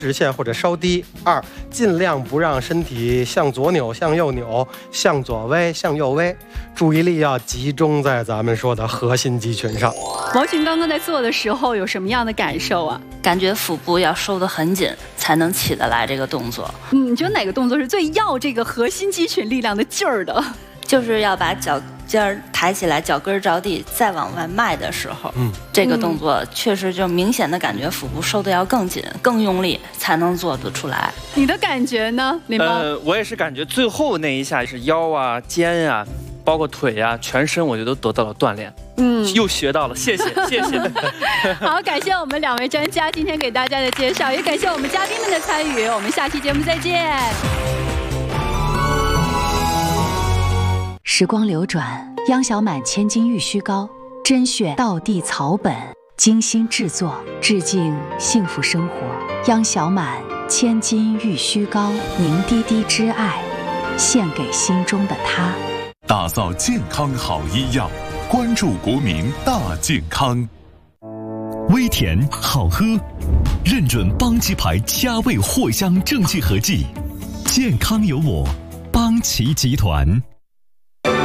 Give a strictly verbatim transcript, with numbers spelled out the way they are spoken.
直线或者稍低。二，尽量不让身体向左扭、向右扭、向左微、向右微，注意力要集中在咱们说的核心肌群上。 毛群刚刚在做的时候有什么样的感受啊？ 感觉腹部要收得很紧，才能起得来这个动作。 嗯，你觉得哪个动作是最要这个核心肌群力量的劲儿的？ 就是要把脚尖儿抬起来，脚跟着地，再往外迈的时候， 嗯， 这个动作确实就明显的感觉腹部收的要更紧、更用力，才能做得出来。 你的感觉呢，林猫？ 呃，我也是感觉最后那一下是腰啊、肩啊，包括腿啊、全身，我觉得都得到了锻炼。嗯，又学到了，谢谢谢谢。 好，感谢我们两位专家今天给大家的介绍，也感谢我们嘉宾们的参与。我们下期节目再见。 时光流转，央小满千金玉虚膏，甄选道地草本，精心制作，致敬幸福生活。央小满千金玉虚膏，凝滴滴之爱，献给心中的他。 打造健康好医药，关注国民大健康。 微甜好喝，认准邦奇牌佳味藿香正气合剂，健康有我，邦奇集团。